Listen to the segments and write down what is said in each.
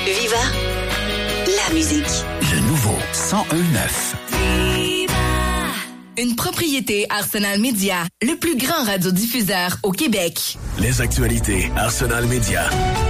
Viva la musique. Le nouveau 101.9. Une propriété Arsenal Média, le plus grand radiodiffuseur au Québec. Les actualités Arsenal Média.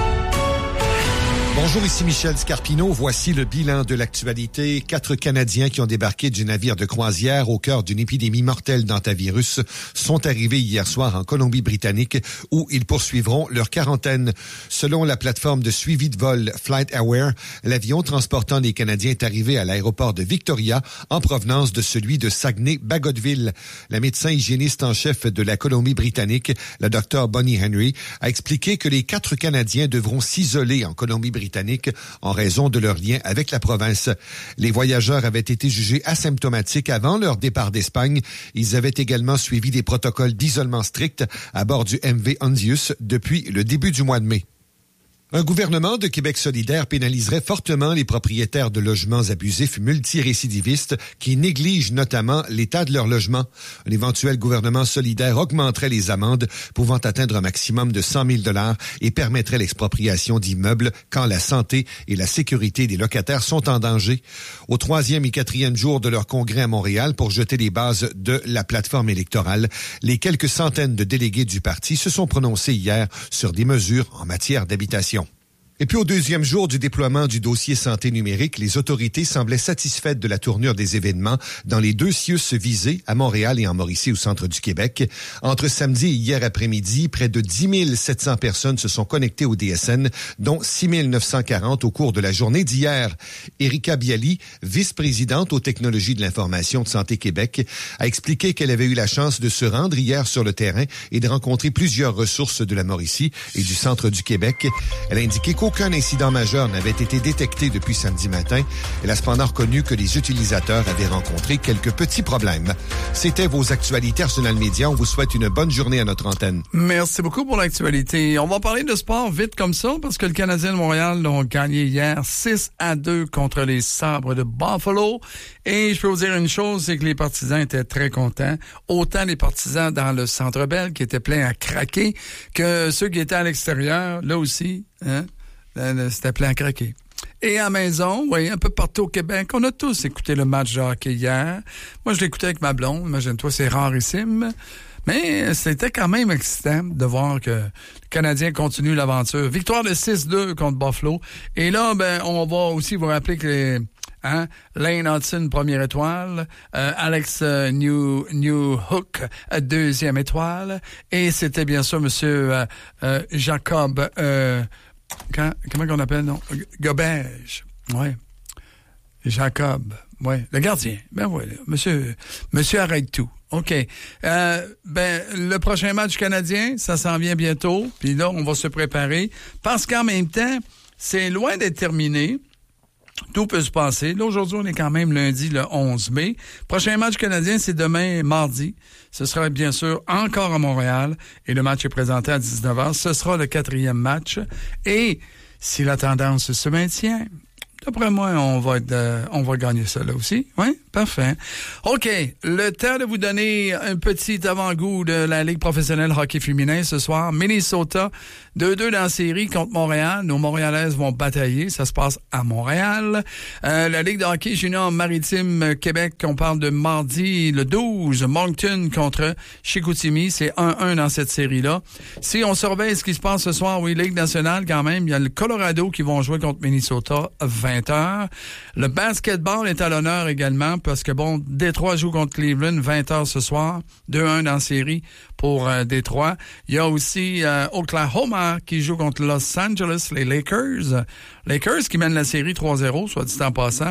Bonjour, ici Michel Scarpino. Voici le bilan de l'actualité. 4 Canadiens qui ont débarqué du navire de croisière au cœur d'une épidémie mortelle d'hantavirus sont arrivés hier soir en Colombie-Britannique où ils poursuivront leur quarantaine. Selon la plateforme de suivi de vol FlightAware, l'avion transportant les Canadiens est arrivé à l'aéroport de Victoria en provenance de celui de Saguenay-Bagotville. La médecin hygiéniste en chef de la Colombie-Britannique, la Dr Bonnie Henry, a expliqué que les 4 Canadiens devront s'isoler en Colombie-Britannique en raison de leur lien avec la province. Les voyageurs avaient été jugés asymptomatiques avant leur départ d'Espagne. Ils avaient également suivi des protocoles d'isolement stricts à bord du MV Hondius depuis le début du mois de mai. Un gouvernement de Québec solidaire pénaliserait fortement les propriétaires de logements abusifs multirécidivistes qui négligent notamment l'état de leur logement. Un éventuel gouvernement solidaire augmenterait les amendes pouvant atteindre un maximum de 100 000 $ et permettrait l'expropriation d'immeubles quand la santé et la sécurité des locataires sont en danger. Au 3e et 4e jour de leur congrès à Montréal pour jeter les bases de la plateforme électorale, les quelques centaines de délégués du parti se sont prononcés hier sur des mesures en matière d'habitation. Et puis au 2e jour du déploiement du dossier santé numérique, les autorités semblaient satisfaites de la tournure des événements dans les 2 CIUS visés, à Montréal et en Mauricie au centre du Québec. Entre samedi et hier après-midi, près de 10 700 personnes se sont connectées au DSN, dont 6 940 au cours de la journée d'hier. Erika Bialy, vice-présidente aux technologies de l'information de Santé Québec, a expliqué qu'elle avait eu la chance de se rendre hier sur le terrain et de rencontrer plusieurs ressources de la Mauricie et du centre du Québec. Elle a indiqué qu'aucun incident majeur n'avait été détecté depuis samedi matin. Elle a cependant reconnu que les utilisateurs avaient rencontré quelques petits problèmes. C'était vos actualités Arsenal Média. On vous souhaite une bonne journée à notre antenne. Merci beaucoup pour l'actualité. On va parler de sport vite comme ça parce que le Canadien de Montréal ont gagné hier 6-2 contre les Sabres de Buffalo. Et je peux vous dire une chose, c'est que les partisans étaient très contents. Autant les partisans dans le Centre Bell qui étaient pleins à craquer que ceux qui étaient à l'extérieur, là aussi, hein? C'était plein à craquer. Et à la maison, oui, un peu partout au Québec, on a tous écouté le match de hockey hier. Moi, je l'écoutais avec ma blonde. Imagine-toi, c'est rarissime. Mais c'était quand même excitant de voir que le Canadien continue l'aventure. Victoire de 6-2 contre Buffalo. Et là, on va aussi vous rappeler que Lane Hudson, première étoile. Alex Newhook, deuxième étoile. Et c'était bien sûr Monsieur Jacob... comment on appelle, non? Gobage. Ouais. Jacob. Ouais. Le gardien. Ben ouais. Monsieur arrête tout. OK. Le prochain match canadien, ça s'en vient bientôt. Puis là, on va se préparer. Parce qu'en même temps, c'est loin d'être terminé. Tout peut se passer. Là, aujourd'hui, on est quand même lundi, le 11 mai. Prochain match canadien, c'est demain, mardi. Ce sera bien sûr encore à Montréal. Et le match est présenté à 19h. Ce sera le 4e match. Et si la tendance se maintient, d'après moi, on va gagner ça là aussi. Oui, parfait. OK, le temps de vous donner un petit avant-goût de la Ligue professionnelle hockey féminin ce soir. Minnesota, 2-2 dans la série contre Montréal. Nos Montréalaises vont batailler. Ça se passe à Montréal. La Ligue de hockey junior maritime Québec, on parle de mardi le 12. Moncton contre Chicoutimi. C'est 1-1 dans cette série-là. Si on surveille ce qui se passe ce soir, oui, Ligue nationale quand même, il y a le Colorado qui vont jouer contre Minnesota 20h. Le basketball est à l'honneur également parce que, Détroit joue contre Cleveland 20h ce soir. 2-1 dans la série pour Détroit. Il y a aussi Oklahoma qui joue contre Los Angeles, les Lakers. Lakers qui mènent la série 3-0, soit dit en passant.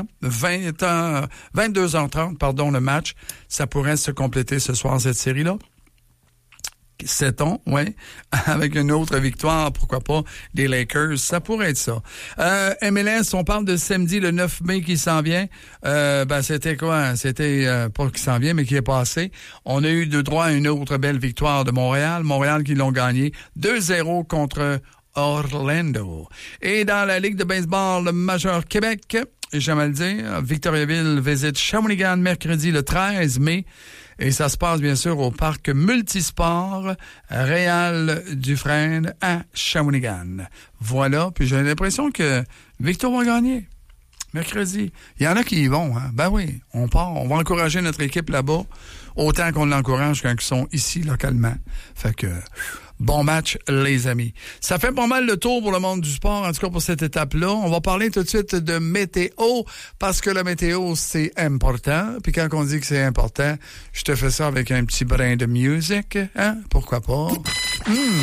22h30, le match. Ça pourrait se compléter ce soir, cette série-là. Sait-on, oui, avec une autre victoire, pourquoi pas, des Lakers, ça pourrait être ça. MLS, on parle de samedi le 9 mai qui s'en vient. C'était quoi? C'était pas qui s'en vient, mais qui est passé. On a eu de droit à une autre belle victoire de Montréal. Montréal qui l'ont gagné 2-0 contre Orlando. Et dans la Ligue de baseball majeure Québec, j'aime à le dire, Victoriaville visite Shawinigan mercredi le 13 mai. Et ça se passe, bien sûr, au parc multisport Réal Dufresne à Shawinigan. Voilà, puis j'ai l'impression que Victor va gagner. Mercredi. Il y en a qui y vont, hein? Ben oui, on part. On va encourager notre équipe là-bas, autant qu'on l'encourage quand ils sont ici, localement. Fait que, bon match, les amis. Ça fait pas mal le tour pour le monde du sport, en tout cas pour cette étape-là. On va parler tout de suite de météo, parce que la météo, c'est important. Puis quand on dit que c'est important, je te fais ça avec un petit brin de musique, hein? Pourquoi pas?